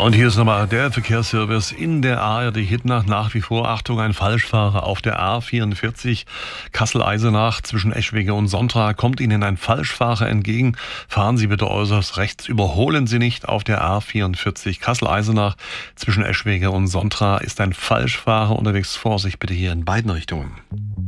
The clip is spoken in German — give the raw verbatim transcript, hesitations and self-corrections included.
Und hier ist nochmal der Verkehrsservice in der A R D-Hitnacht. Nach wie vor, Achtung, ein Falschfahrer auf der A vierundvierzig Kassel-Eisenach zwischen Eschwege und Sontra. Kommt Ihnen ein Falschfahrer entgegen, fahren Sie bitte äußerst rechts. Überholen Sie nicht auf der A vierundvierzig Kassel-Eisenach zwischen Eschwege und Sontra. Ist ein Falschfahrer unterwegs. Vorsicht bitte hier in beiden Richtungen.